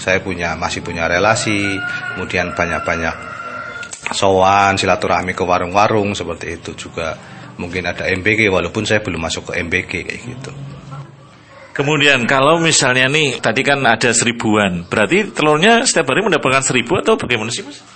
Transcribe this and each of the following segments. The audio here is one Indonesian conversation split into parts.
saya masih punya relasi, kemudian banyak-banyak sowan, silaturahmi ke warung-warung seperti itu juga. Mungkin ada MBG walaupun saya belum masuk ke MBG kayak gitu. Kemudian kalau misalnya nih tadi kan ada 1000-an, berarti telurnya setiap hari mendapatkan 1000 atau bagaimana sih Mas?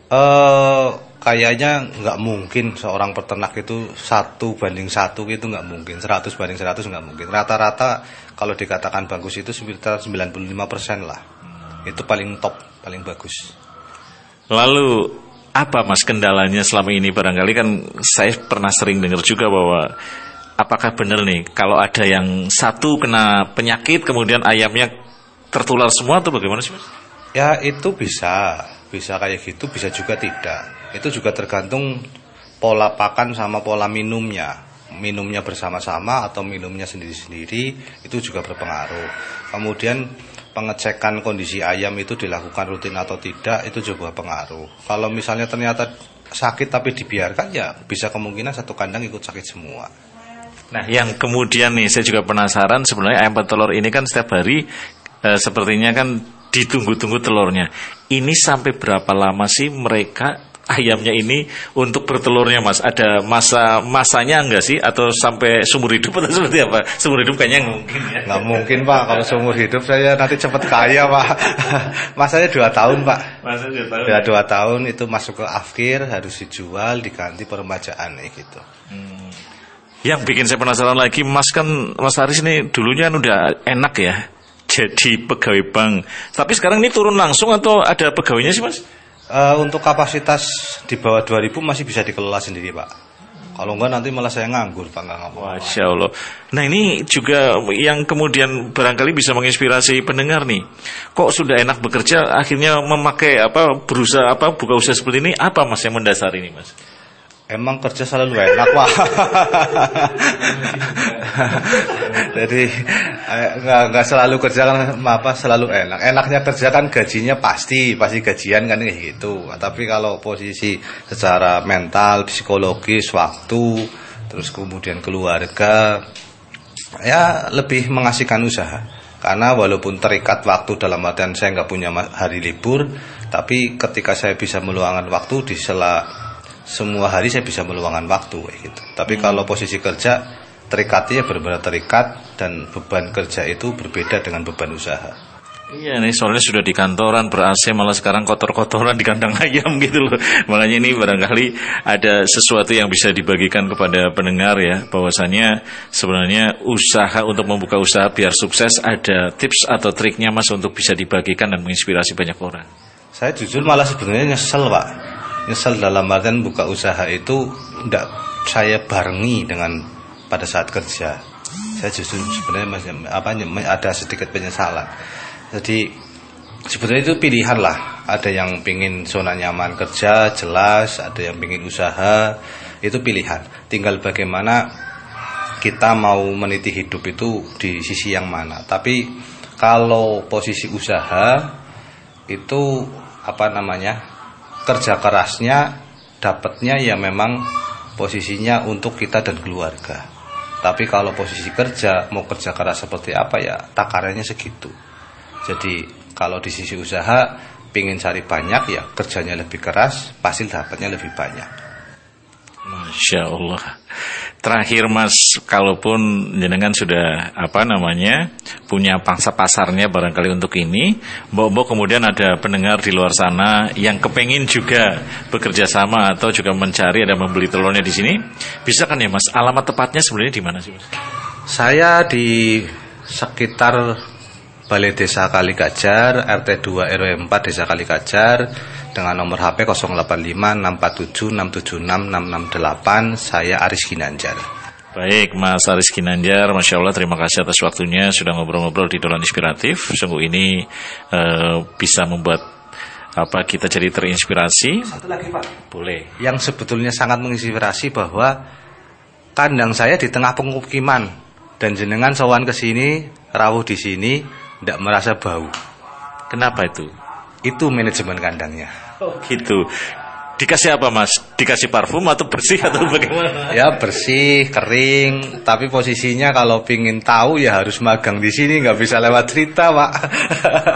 Kayaknya nggak mungkin seorang peternak itu 1:1 gitu, nggak mungkin. 100:100 nggak mungkin. Rata-rata kalau dikatakan bagus itu sekitar 95% lah. Itu paling top, paling bagus. Lalu apa Mas kendalanya selama ini? Barangkali kan saya pernah sering dengar juga bahwa apakah benar nih kalau ada yang satu kena penyakit kemudian ayamnya tertular semua atau bagaimana sih Mas? Ya itu bisa kayak gitu, bisa juga tidak. Itu juga tergantung pola pakan sama pola minumnya. Minumnya bersama-sama atau minumnya sendiri-sendiri itu juga berpengaruh. Kemudian pengecekan kondisi ayam itu dilakukan rutin atau tidak itu juga pengaruh. Kalau misalnya ternyata sakit tapi dibiarkan ya bisa kemungkinan satu kandang ikut sakit semua. Nah, yang kemudian nih saya juga penasaran, sebenarnya ayam petelur ini kan setiap hari sepertinya kan ditunggu-tunggu telurnya. Ini sampai berapa lama sih mereka ayamnya ini untuk bertelurnya Mas? Ada masanya enggak sih? Atau sampai seumur hidup atau seperti apa? Seumur hidup kayaknya nggak mungkin ya. Nggak mungkin Pak, kalau seumur hidup saya nanti cepat kaya Pak. Masanya 2 tahun Pak. Masa 2 tahun? Ya 2 tahun itu masuk ke afkir, harus dijual, diganti peremajaan gitu. Yang bikin saya penasaran lagi Mas Haris ini dulunya kan udah enak ya jadi pegawai bank. Tapi sekarang ini turun langsung atau ada pegawainya sih Mas? Untuk kapasitas di bawah 2000 masih bisa dikelola sendiri Pak. Kalau enggak nanti malah saya nganggur Pak, nggak ngapa-ngapa. Masya Allah. Nah ini juga yang kemudian barangkali bisa menginspirasi pendengar nih. Kok sudah enak bekerja akhirnya memakai berusaha buka usaha seperti ini, apa Mas yang mendasari ini Mas? Emang kerja selalu enak Pak. Jadi nggak selalu kerja kan selalu enak. Enaknya kerja kan gajinya pasti gajian kan kayak gitu. Tapi kalau posisi secara mental, psikologis, waktu, terus kemudian keluarga, ya lebih mengasihkan usaha. Karena walaupun terikat waktu dalam artian saya nggak punya hari libur, tapi ketika saya bisa meluangkan waktu di semua hari saya bisa meluangkan waktu kayak gitu. Tapi kalau posisi kerja terikatnya benar-benar terikat dan beban kerja itu berbeda dengan beban usaha. Iya nih soalnya sudah di kantoran ber-AC malah sekarang kotor-kotoran di kandang ayam gitu loh. Makanya ini barangkali ada sesuatu yang bisa dibagikan kepada pendengar ya, bahwasanya sebenarnya usaha untuk membuka usaha biar sukses ada tips atau triknya Mas untuk bisa dibagikan dan menginspirasi banyak orang. Saya jujur malah sebenarnya nyesel Pak. Nyesel dalam artian buka usaha itu tidak saya barengi dengan pada saat kerja. Saya justru sebenarnya ada sedikit penyesalan. Jadi sebenarnya itu pilihan lah. Ada yang pingin zona nyaman kerja jelas, ada yang pingin usaha, itu pilihan. Tinggal bagaimana kita mau meniti hidup itu di sisi yang mana. Tapi kalau posisi usaha itu kerja kerasnya dapatnya ya memang posisinya untuk kita dan keluarga. Tapi kalau posisi kerja mau kerja keras seperti apa ya takarannya segitu. Jadi kalau di sisi usaha pingin cari banyak ya kerjanya lebih keras, pasti dapatnya lebih banyak. Masya Allah. Terakhir Mas, kalaupun jenengan sudah punya pangsa pasarnya barangkali untuk ini, mbok kemudian ada pendengar di luar sana yang kepengin juga bekerja sama atau juga mencari ada membeli telurnya di sini, bisa kan ya Mas? Alamat tepatnya sebenarnya di mana sih Mas? Saya di sekitar Balai Desa Kalikajar, RT 2 RW 4 Desa Kalikajar dengan nomor HP 085647676668. Saya Aris Ginanjar. Baik Mas Aris Ginanjar, Masya Allah terima kasih atas waktunya sudah ngobrol-ngobrol di Dolan Inspiratif. Sungguh ini bisa membuat kita jadi terinspirasi. Satu lagi Pak, boleh. Yang sebetulnya sangat menginspirasi bahwa kandang saya di tengah pemukiman dan jenengan sowan ke sini, rawuh di sini, tidak merasa bau. Kenapa itu? Itu manajemen kandangnya. Oh gitu. Dikasih apa Mas? Dikasih parfum atau bersih atau bagaimana? Ya bersih, kering. Tapi posisinya kalau pingin tahu ya harus magang di sini, nggak bisa lewat cerita Pak.